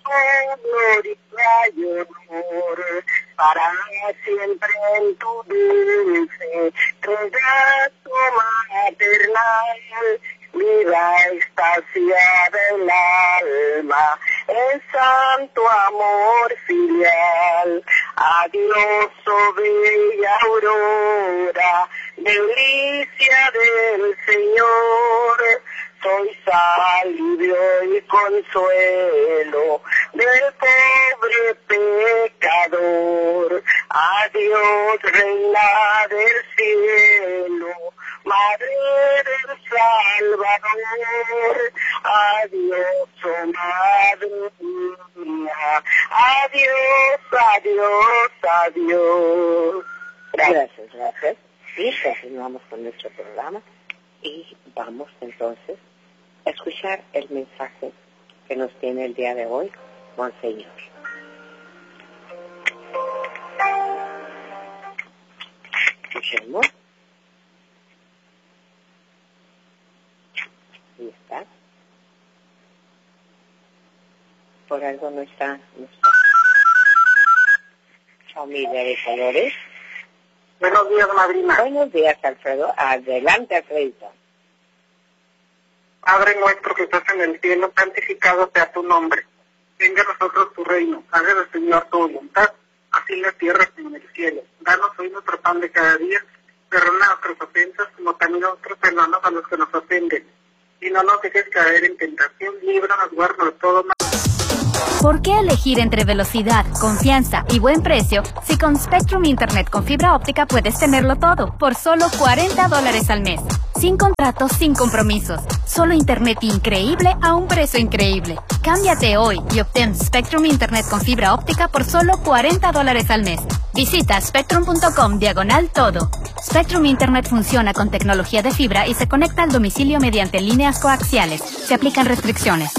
gloria y honor, para siempre en tu dulce regazo maternal, vida extasiada el alma, el santo amor filial. Adiós, oh bella aurora, delicia del Señor, soy alivio y consuelo del pobre pecador. Adiós, reina del cielo, madre del Salvador. Adiós, oh madre mía. Adiós, adiós, adiós. Gracias, gracias. Sí, continuamos con nuestro programa y vamos entonces a escuchar el mensaje que nos tiene el día de hoy, Monseñor. Escuchemos. Ahí está. Por algo no está nuestra familia de colores. Buenos días, madrina. Buenos días, Alfredo. Adelante, Alfredo. Padre nuestro que estás en el cielo, santificado sea tu nombre. Venga a nosotros tu reino. Hágase, Señor, tu voluntad, así en la tierra como en el cielo. Danos hoy nuestro pan de cada día. Perdona nuestras ofensas, como también nosotros perdonamos a los que nos ofenden. Y no nos dejes caer en tentación, líbranos, guarda de todo mal. ¿Por qué elegir entre velocidad, confianza y buen precio si con Spectrum Internet con fibra óptica puedes tenerlo todo por solo $40 al mes? Sin contratos, sin compromisos. Solo Internet increíble a un precio increíble. Cámbiate hoy y obtén Spectrum Internet con fibra óptica por solo $40 al mes. Visita spectrum.com/todo. Spectrum Internet funciona con tecnología de fibra y se conecta al domicilio mediante líneas coaxiales. Se aplican restricciones.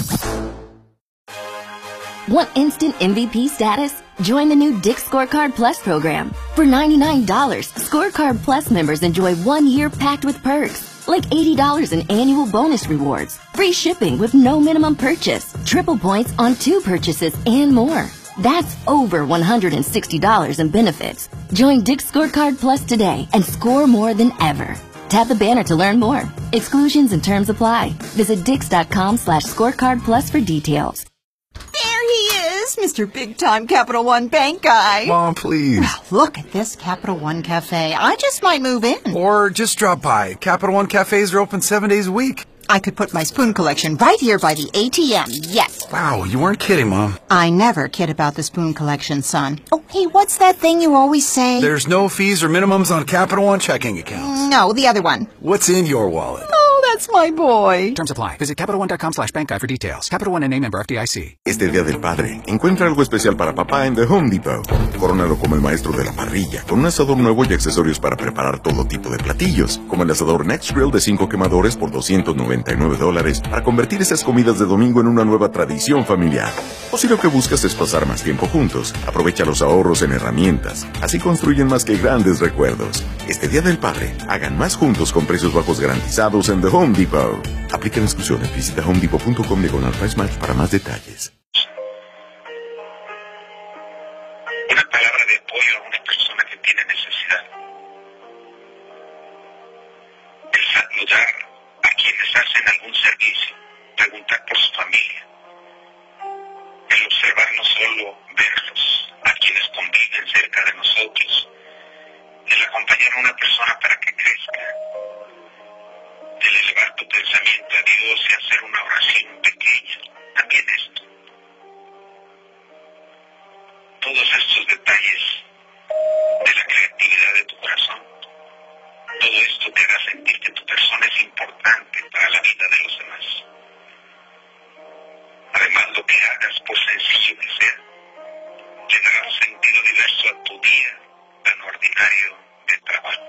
Want instant MVP status? Join the new Dick's Scorecard Plus program. For $99, Scorecard Plus members enjoy 1 year packed with perks, like $80 in annual bonus rewards, free shipping with no minimum purchase, triple points on 2 purchases, and more. That's over $160 in benefits. Join Dick's Scorecard Plus today and score more than ever. Tap the banner to learn more. Exclusions and terms apply. Visit dix.com/scorecard plus for details. There he is, Mr. Big Time Capital One Bank guy. Mom, please. Well, look at this Capital One Cafe. I just might move in. Or just drop by. Capital One cafes are open 7 days a week. I could put my spoon collection right here by the ATM, yes. Wow, you weren't kidding, Mom. I never kid about the spoon collection, son. Oh, hey, what's that thing you always say? There's no fees or minimums on Capital One checking accounts. No, the other one. What's in your wallet? Oh, that's my boy. Terms apply. Visit CapitalOne.com/bank guide for details. Capital One NA, member FDIC. Este Día del Padre, encuentra algo especial para papá en The Home Depot. Corónalo como el maestro de la parrilla, con un asador nuevo y accesorios para preparar todo tipo de platillos, como el asador Next Grill de 5 quemadores por $299, para convertir esas comidas de domingo en una nueva tradición familiar. O si lo que buscas es pasar más tiempo juntos, aprovecha los ahorros en herramientas. Así construyen más que grandes recuerdos. Este Día del Padre, hagan más juntos con precios bajos garantizados en The Home Depot. Aplican exclusiones. Visita homedepot.com/price match para más detalles. Una palabra de apoyo a una persona que tiene necesidad. El saludar a quienes hacen algún servicio, preguntar por su familia. El observar no solo verlos, a quienes conviven cerca de nosotros. El acompañar a una persona para que crezca. El elevar tu pensamiento a Dios y hacer una oración pequeña. También esto. Todos estos detalles de la creatividad de tu corazón, todo esto te hará sentir que tu persona es importante para la vida de los demás. Además, lo que hagas, por sencillo que sea, le dará un sentido diverso a tu día tan ordinario de trabajo.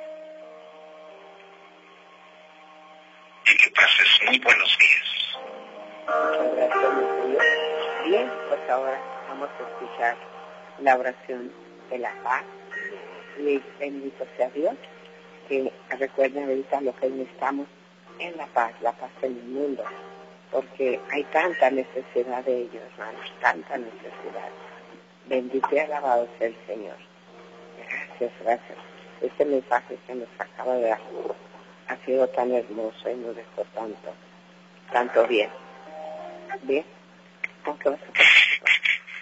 Y que pases muy buenos días. Muchas gracias, Monseñor. Bien, pues ahora vamos a escuchar la oración de la paz. Y bendito sea Dios, que recuerden ahorita lo que necesitamos en la paz en el mundo. porque hay tanta necesidad de ellos, hermanos, tanta necesidad. Bendito y alabado sea el Señor. Gracias, gracias. Este mensaje que nos acaba de dar ha sido tan hermoso y nos dejó tanto bien. Bien, ¿con qué vas a participar?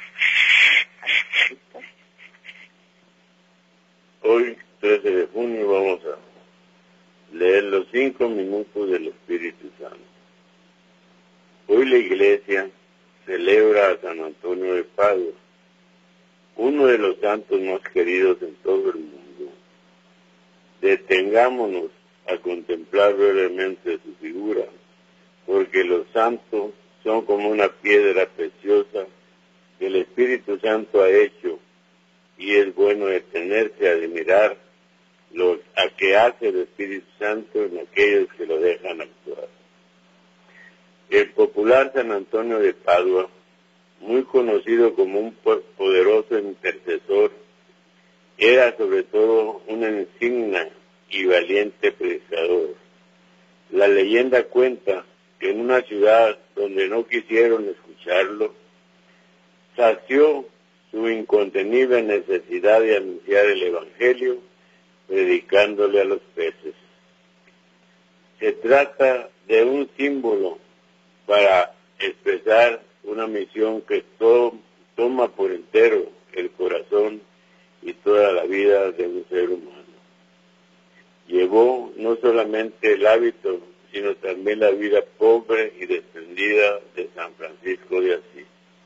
Hoy, 13 de junio, vamos a leer los 5 minutos del Espíritu Santo. Hoy la Iglesia celebra a San Antonio de Padua, uno de los santos más queridos en todo el mundo. Detengámonos a contemplar brevemente su figura, porque los santos son como una piedra preciosa que el Espíritu Santo ha hecho, y es bueno detenerse a admirar lo que hace el Espíritu Santo en aquellos que lo dejan actuar. El popular San Antonio de Padua, muy conocido como un poderoso intercesor, era sobre todo un insigne y valiente predicador. La leyenda cuenta que en una ciudad donde no quisieron escucharlo, sació su incontenible necesidad de anunciar el Evangelio, predicándole a los peces. Se trata de un símbolo para expresar una misión que toma por entero el corazón y toda la vida de un ser humano. Llevó no solamente el hábito, sino también la vida pobre y desprendida de San Francisco de Asís.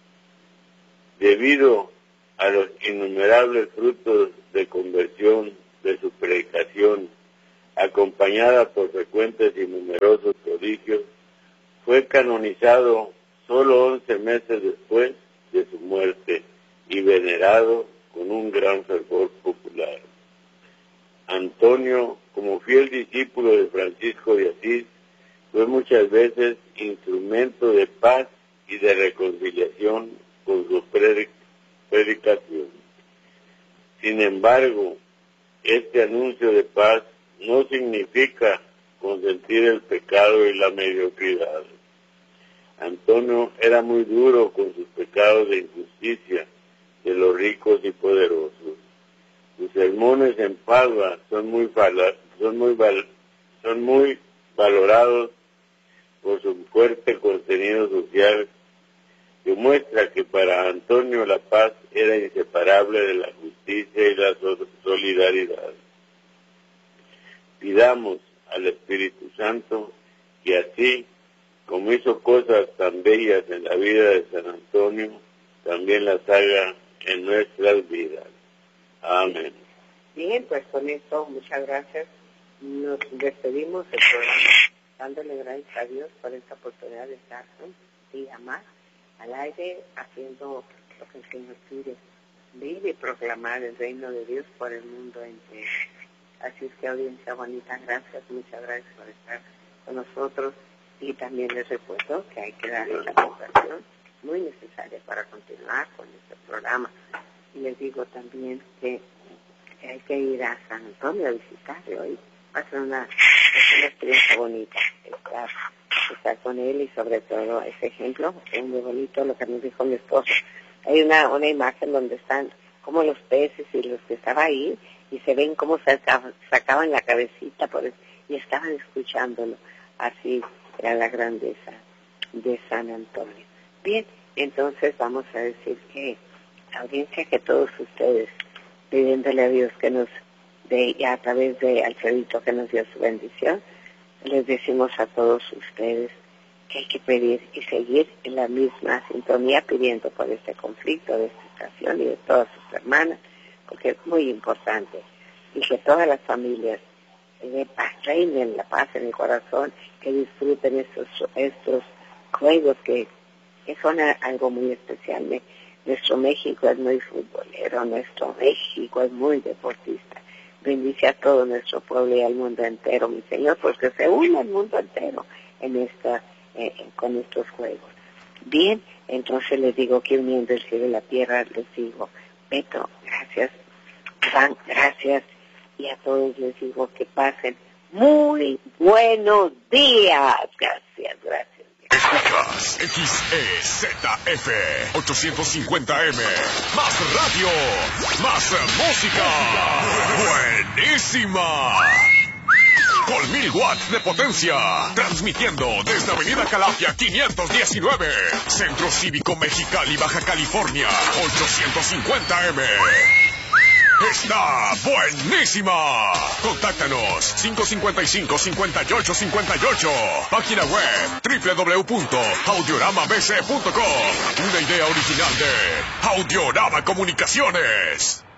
Debido a los innumerables frutos de conversión de su predicación, acompañada por frecuentes y numerosos prodigios, fue canonizado solo 11 meses después de su muerte y venerado con un gran fervor popular. Antonio, como fiel discípulo de Francisco de Asís, fue muchas veces instrumento de paz y de reconciliación con su predicación. Sin embargo, este anuncio de paz no significa consentir el pecado y la mediocridad. Antonio era muy duro con sus pecados de injusticia de los ricos y poderosos. Sus sermones en Padua son muy valorados por su fuerte contenido social, que muestra que para Antonio la paz era inseparable de la justicia y la solidaridad. Pidamos al Espíritu Santo que así como hizo cosas tan bellas en la vida de San Antonio, también las haga en nuestras vidas. Amén. Bien, pues con esto, muchas gracias. Nos despedimos del programa dándole gracias a Dios por esta oportunidad de estar un día más al aire, haciendo lo que el Señor quiere, vivir y proclamar el reino de Dios por el mundo entero. Así es que, audiencia bonita, gracias, muchas gracias por estar con nosotros, y también les recuerdo que hay que darle la aportación muy necesaria para continuar con este programa. Y les digo también que hay que ir a San Antonio a visitarle hoy. Va a ser una experiencia bonita estar con él, y sobre todo ese ejemplo es muy bonito lo que nos dijo mi esposo. Hay una imagen donde están como los peces y los que estaban ahí, y se ven cómo sacaban la cabecita y estaban escuchándolo. Así era la grandeza de San Antonio. Bien, entonces vamos a decir que la audiencia, que todos ustedes, pidiéndole a Dios que nos dé, y a través de Alfredito que nos dio su bendición, les decimos a todos ustedes que hay que pedir y seguir en la misma sintonía, pidiendo por este conflicto de esta estación y de todas sus hermanas, porque es muy importante, y que todas las familias de paz reinen la paz en el corazón, que disfruten estos juegos que son algo muy especial. Nuestro México es muy futbolero, nuestro México es muy deportista. Bendice a todo nuestro pueblo y al mundo entero, mi Señor, porque se une el mundo entero en con estos juegos. Bien, entonces les digo que uniendo el cielo y la tierra, les digo, Beto, gracias, Juan, gracias, y a todos les digo que pasen muy buenos días. Gracias, gracias. Escuchas XEZF 850M. Más radio, más música. Buenísima. Con 1000 watts de potencia. Transmitiendo desde Avenida Calafia 519. Centro Cívico Mexicali, Baja California. 850M. Está buenísima. Contáctanos 555-5858. Página web www.audioramabc.com. Una idea original de Audiorama Comunicaciones.